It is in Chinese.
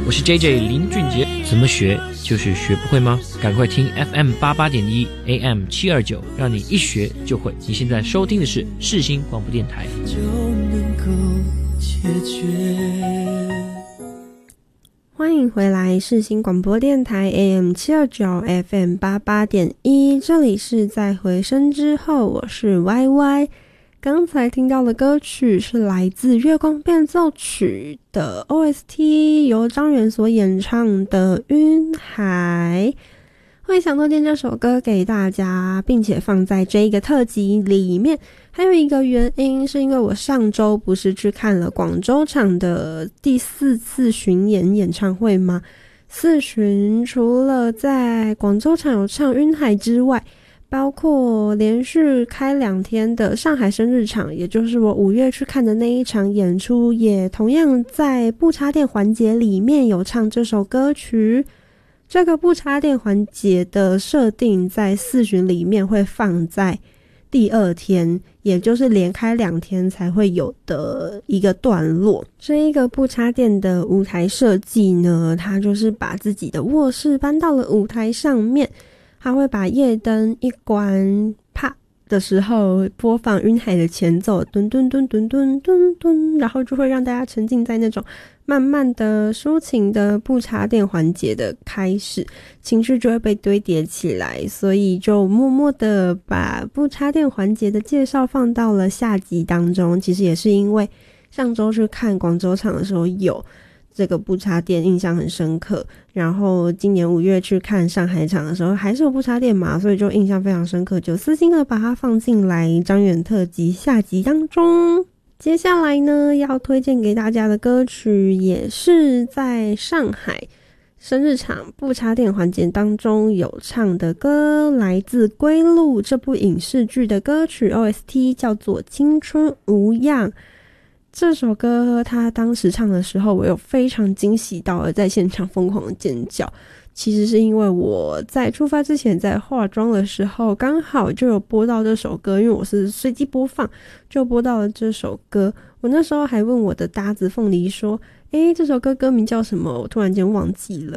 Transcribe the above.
我是 JJ 林俊杰。怎么学就是学不会吗？赶快听 FM88.1 AM729，让你一学就会。你现在收听的是世新广播电台。 就能够解决。 欢迎回来世新广播电台 AM729 FM88.1， 这里是在回声之后，我是 YY。刚才听到的歌曲是来自月光变奏曲的 OST， 由张远所演唱的晕海。会想推荐这首歌给大家，并且放在这一个特辑里面，还有一个原因是因为我上周不是去看了广州场的第4次巡演演唱会吗？4巡除了在广州场有唱晕海之外，包括连续开2天的上海生日场，也就是我5月去看的那一场演出，也同样在不插电环节里面有唱这首歌曲。这个不插电环节的设定在4巡里面会放在第2天，也就是连开2天才会有的一个段落。这一个不插电的舞台设计呢，它就是把自己的卧室搬到了舞台上面，它会把夜灯一关，啪的时候播放晕海的前奏，蹲蹲蹲蹲蹲蹲蹲，然后就会让大家沉浸在那种慢慢的抒情的不插电环节的开始，情绪就会被堆叠起来，所以就默默的把不插电环节的介绍放到了下集当中。其实也是因为上周去看广州场的时候有这个不插电，印象很深刻，然后今年5月去看上海场的时候还是有不插电嘛，所以就印象非常深刻，就私心的把它放进来张远特辑下集当中。接下来呢，要推荐给大家的歌曲也是在上海生日场不插电环节当中有唱的歌，来自《归路》这部影视剧的歌曲 OST， 叫做《青春无恙》。这首歌他当时唱的时候，我有非常惊喜到了在现场疯狂的尖叫。其实是因为我在出发之前在化妆的时候刚好就有播到这首歌，因为我是随机播放，就播到了这首歌。我那时候还问我的搭子凤梨说这首歌歌名叫什么，我突然间忘记了。